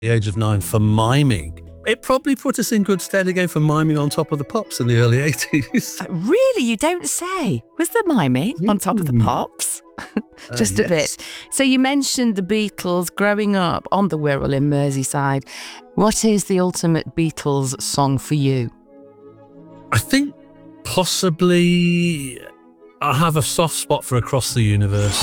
the age of 9 for miming. It probably put us in good stead again for miming on Top of the Pops in the early 80s. Really? You don't say. Was there miming on Top of the Pops? Just a bit. So you mentioned the Beatles growing up on the Wirral in Merseyside. What is the ultimate Beatles song for you? I think possibly I have a soft spot for Across the Universe.